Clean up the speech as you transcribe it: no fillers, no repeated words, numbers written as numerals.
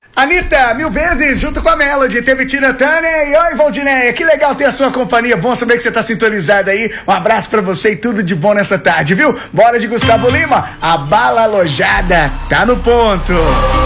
Anitta, mil vezes, junto com a Melody, teve Tina Turner e oi, Valdineia, que legal ter a sua companhia, bom saber que você tá sintonizado aí, um abraço pra você e tudo de bom nessa tarde, viu? Bora de Gustavo Lima, a bala alojada tá no ponto.